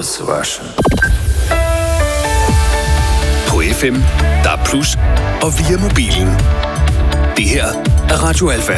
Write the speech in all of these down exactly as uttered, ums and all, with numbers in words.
Голос ваш. På F M, der er plus, og via mobilen. Det her er Radio Alfa.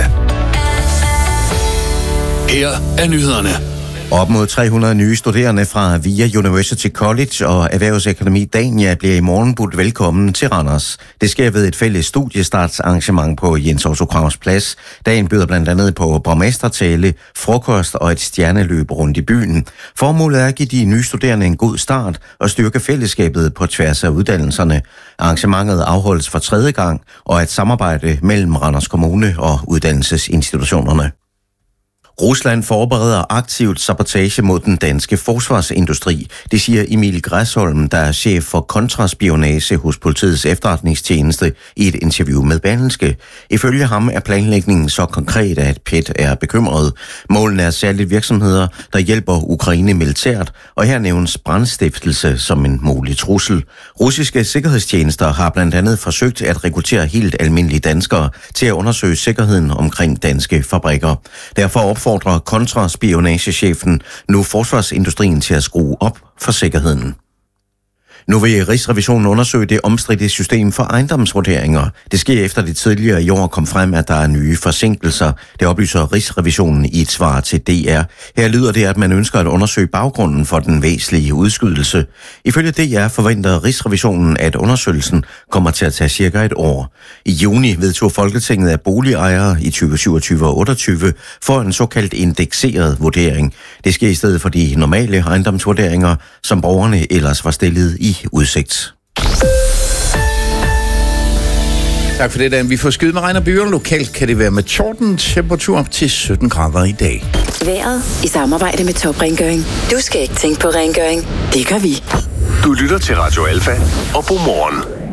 Her er nyhederne. Op mod tre hundrede nye studerende fra VIA University College og Erhvervsakademi Dania bliver i morgen budt velkommen til Randers. Det sker ved et fælles studiestartsarrangement på Jens Otto Krags Plads. Dagen byder blandt andet på borgmestertale, frokost og et stjerneløb rundt i byen. Formålet er at give de nye studerende en god start og styrke fællesskabet på tværs af uddannelserne. Arrangementet afholdes for tredje gang og er et samarbejde mellem Randers Kommune og uddannelsesinstitutionerne. Rusland forbereder aktivt sabotage mod den danske forsvarsindustri. Det siger Emil Græsholm, der er chef for kontraspionage hos politiets efterretningstjeneste, i et interview med Berlingske. Ifølge ham er planlægningen så konkret, at P E T er bekymret. Målene er særligt virksomheder, der hjælper Ukraine militært, og her nævnes brandstiftelse som en mulig trussel. Russiske sikkerhedstjenester har blandt andet forsøgt at rekruttere helt almindelige danskere til at undersøge sikkerheden omkring danske fabrikker. Derfor opfordrer kontraspionagechefen nu forsvarsindustrien til at skrue op for sikkerheden. Nu vil Rigsrevisionen undersøge det omstridte system for ejendomsvurderinger. Det sker efter det tidligere i år kom frem, at der er nye forsinkelser. Det oplyser Rigsrevisionen i et svar til D R. Her lyder det, at man ønsker at undersøge baggrunden for den væsentlige udskydelse. Ifølge D R forventer Rigsrevisionen, at undersøgelsen kommer til at tage cirka et år. I juni vedtog Folketinget, at boligejere i tyve syvogtyve og otteogtyve får en såkaldt indekseret vurdering. Det sker i stedet for de normale ejendomsvurderinger, som borgerne ellers var stillet i udsigt. Tak for det, Dan. Vi får skyde med regn og byer. Lokalt kan det være med torden, temperatur op til sytten grader i dag. Vejret i samarbejde med Top Rengøring. Du skal ikke tænke på rengøring. Det gør vi. Du lytter til Radio Alfa, og god morgen.